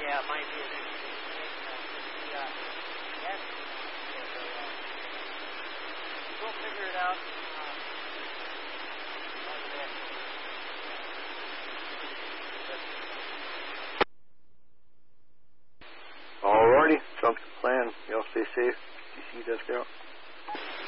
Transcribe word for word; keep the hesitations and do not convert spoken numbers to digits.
Yeah, it might be an interesting thing. Uh, yeah, yes. We'll figure it out. Uh, Alrighty, sounds like a plan. Y'all stay safe. D C desk out.